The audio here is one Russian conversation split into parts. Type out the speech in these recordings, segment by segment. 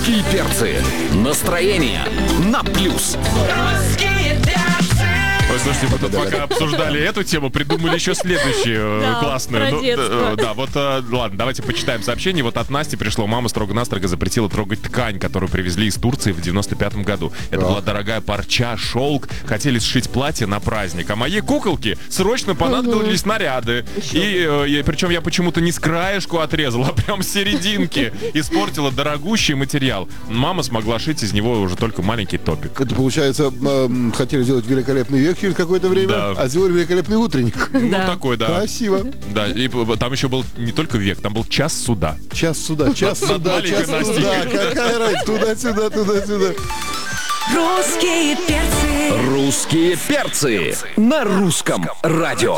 Русские перцы. Настроение на плюс. Ой, слушайте, мы тут пока обсуждали эту тему, придумали еще следующую классную. Ладно, давайте почитаем сообщение. Вот от Насти пришло: мама строго-настрого запретила трогать ткань, которую привезли из Турции в 95-м году. Это была дорогая парча, шелк. Хотели сшить платье на праздник, а моей куколке срочно понадобились наряды. И причем я почему-то не с краешку отрезал, а прям с серединки. Испортила дорогущий материал. Мама смогла шить из него уже только маленький топик. Это, получается, хотели сделать великолепный век через какое-то время, а сделали великолепный утренник. Ну, такой, да. Красиво. Да, и там еще был не только век, там был час суда. Час суда, час суда. Какая разница? Туда-сюда, туда-сюда. Русские перцы. Русские перцы на русском радио.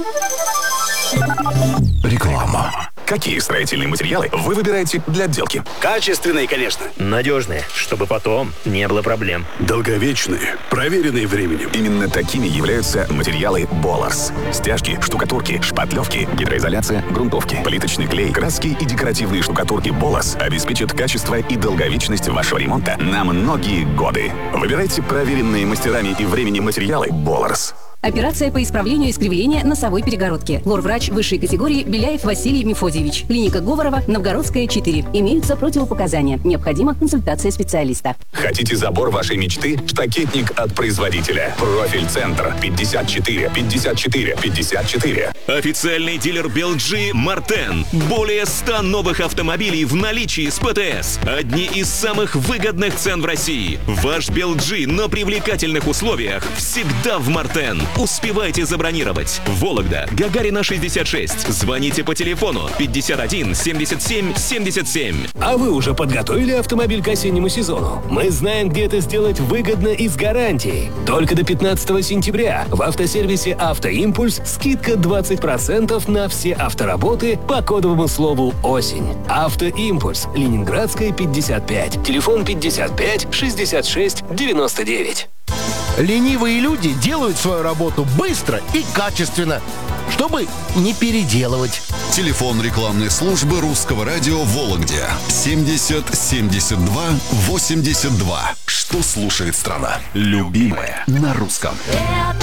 Реклама. Какие строительные материалы вы выбираете для отделки? Качественные, конечно. Надежные, чтобы потом не было проблем. Долговечные, проверенные временем. Именно такими являются материалы Боларс. Стяжки, штукатурки, шпатлевки, гидроизоляция, грунтовки, плиточный клей, краски и декоративные штукатурки Боларс обеспечат качество и долговечность вашего ремонта на многие годы. Выбирайте проверенные мастерами и временем материалы Боларс. Операция по исправлению искривления носовой перегородки. Лор-врач высшей категории Беляев Василий Мефодьевич. Клиника Говорова, Новгородская, 4. Имеются противопоказания. Необходима консультация специалиста. Хотите забор вашей мечты? Штакетник от производителя. Профиль-центр 54 54 54. Официальный дилер Белджи Мартен. Более 100 новых автомобилей в наличии с ПТС. Одни из самых выгодных цен в России. Ваш Белджи на привлекательных условиях всегда в Мартен. Успевайте забронировать. Вологда, Гагарина, 66. Звоните по телефону 51 77 77. А вы уже подготовили автомобиль к осеннему сезону? Мы знаем, где это сделать выгодно и с гарантией. Только до 15 сентября в автосервисе «Автоимпульс» скидка 20% на все автоработы по кодовому слову «Осень». «Автоимпульс», Ленинградская, 55. Телефон 55 66 99. Ленивые люди делают свою работу быстро и качественно, чтобы не переделывать. Телефон рекламной службы Русского радио в Вологде 70 72 82. Что слушает страна? Любимая на русском.